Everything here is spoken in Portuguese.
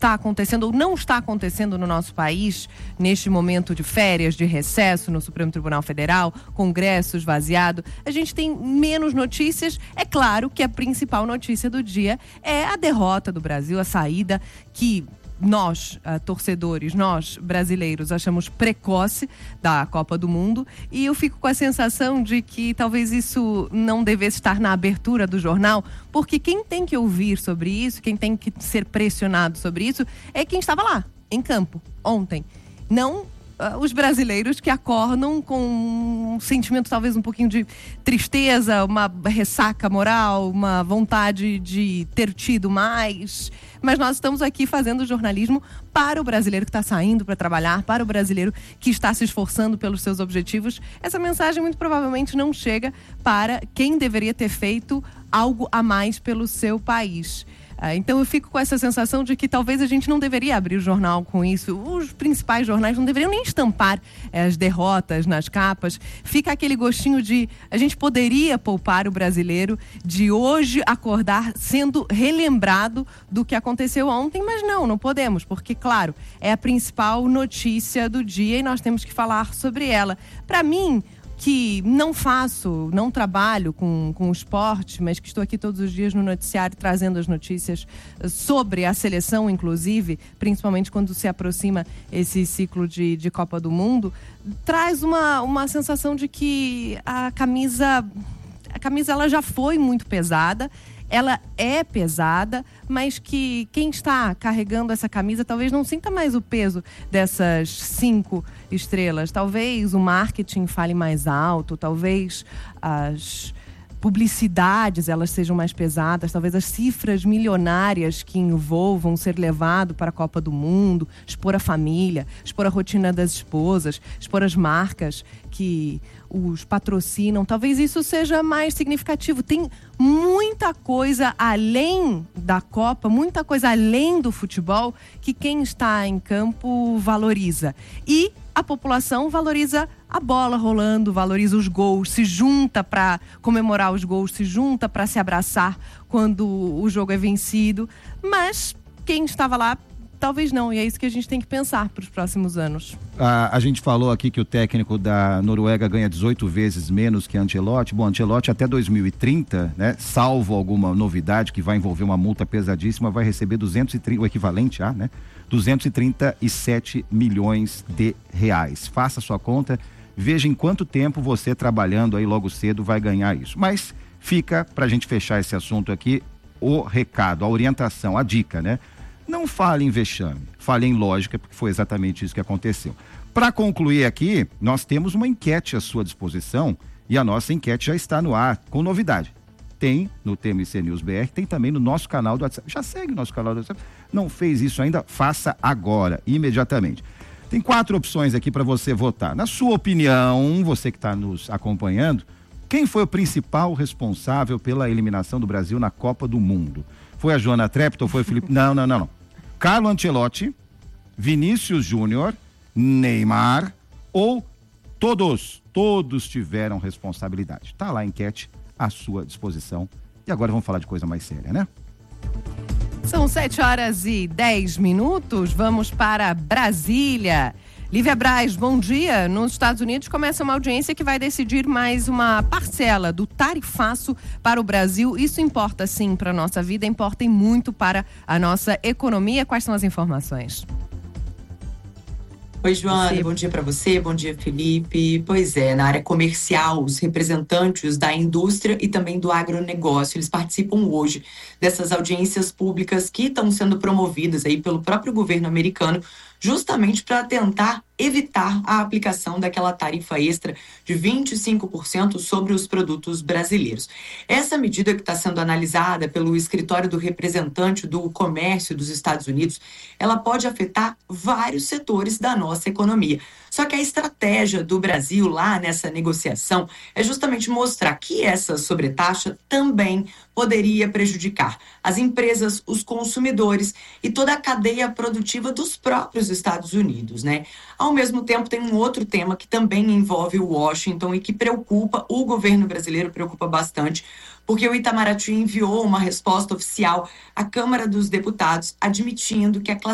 está acontecendo ou não está acontecendo no nosso país, neste momento de férias, de recesso no Supremo Tribunal Federal, Congresso esvaziado, a gente tem menos notícias. É claro que a principal notícia do dia é a derrota do Brasil, a saída que nós, torcedores, nós brasileiros, achamos precoce da Copa do Mundo, e eu fico com a sensação de que talvez isso não devesse estar na abertura do jornal, porque quem tem que ouvir sobre isso, quem tem que ser pressionado sobre isso, é quem estava lá, em campo, ontem. Não os brasileiros que acordam com um sentimento talvez um pouquinho de tristeza, uma ressaca moral, uma vontade de ter tido mais. Mas nós estamos aqui fazendo jornalismo para o brasileiro que está saindo para trabalhar, para o brasileiro que está se esforçando pelos seus objetivos. Essa mensagem muito provavelmente não chega para quem deveria ter feito algo a mais pelo seu país. Então eu fico com essa sensação de que talvez a gente não deveria abrir o jornal com isso. Os principais jornais não deveriam nem estampar as derrotas nas capas. Fica aquele gostinho de a gente poderia poupar o brasileiro de hoje acordar sendo relembrado do que aconteceu ontem, mas não podemos, porque claro, é a principal notícia do dia e nós temos que falar sobre ela. Para mim, que não trabalho com o esporte, mas que estou aqui todos os dias no noticiário trazendo as notícias sobre a seleção, inclusive, principalmente quando se aproxima esse ciclo de Copa do Mundo, traz uma sensação de que a camisa ela já foi muito pesada. Ela é pesada, mas que quem está carregando essa camisa talvez não sinta mais o peso dessas 5 estrelas. Talvez o marketing fale mais alto, talvez as publicidades elas sejam mais pesadas, talvez as cifras milionárias que envolvam ser levado para a Copa do Mundo, expor a família, expor a rotina das esposas, expor as marcas que os patrocinam, talvez isso seja mais significativo. Tem muita coisa além da Copa, muita coisa além do futebol que quem está em campo valoriza. E a população valoriza a bola rolando, valoriza os gols, se junta para comemorar os gols, se junta para se abraçar quando o jogo é vencido. Mas quem estava lá, talvez não, e é isso que a gente tem que pensar para os próximos anos. A gente falou aqui que o técnico da Noruega ganha 18 vezes menos que Ancelotti. Bom, Ancelotti até 2030, né, salvo alguma novidade que vai envolver uma multa pesadíssima, vai receber 230, o equivalente a, né, 237 milhões de reais. Faça sua conta, veja em quanto tempo você trabalhando aí logo cedo vai ganhar isso. Mas fica, pra gente fechar esse assunto aqui, o recado, a orientação, a dica, né? Não fale em vexame, fale em lógica, porque foi exatamente isso que aconteceu. Para concluir aqui, nós temos uma enquete à sua disposição e a nossa enquete já está no ar, com novidade. Tem no TMC News BR, tem também no nosso canal do WhatsApp. Já segue o nosso canal do WhatsApp. Não fez isso ainda? Faça agora, imediatamente. Tem 4 opções aqui para você votar. Na sua opinião, você que está nos acompanhando, quem foi o principal responsável pela eliminação do Brasil na Copa do Mundo? Foi a Joana Trepto ou foi o Felipe? Não. Carlo Ancelotti, Vinícius Júnior, Neymar ou todos tiveram responsabilidade. Tá lá a enquete à sua disposição. E agora vamos falar de coisa mais séria, né? São 7h10. Vamos para Brasília. Lívia Braz, bom dia. Nos Estados Unidos começa uma audiência que vai decidir mais uma parcela do tarifaço para o Brasil. Isso importa sim para a nossa vida, importa e muito para a nossa economia. Quais são as informações? Oi, Joana, bom dia para você, bom dia, Felipe. Pois é, na área comercial, os representantes da indústria e também do agronegócio, eles participam hoje dessas audiências públicas que estão sendo promovidas aí pelo próprio governo americano, justamente para tentar evitar a aplicação daquela tarifa extra de 25% sobre os produtos brasileiros. Essa medida que está sendo analisada pelo escritório do representante do comércio dos Estados Unidos, ela pode afetar vários setores da nossa economia. Só que a estratégia do Brasil lá nessa negociação é justamente mostrar que essa sobretaxa também poderia prejudicar as empresas, os consumidores e toda a cadeia produtiva dos próprios Estados Unidos, né? Ao mesmo tempo, tem um outro tema que também envolve o Washington e que preocupa o governo brasileiro, preocupa bastante, porque o Itamaraty enviou uma resposta oficial à Câmara dos Deputados admitindo que a